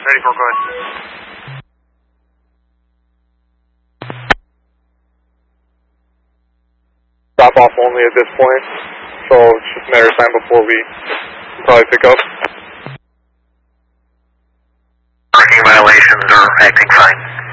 Ready for go ahead. Drop off only at this point, so it's just a matter of time before we probably pick up. Parking violations are acting fine.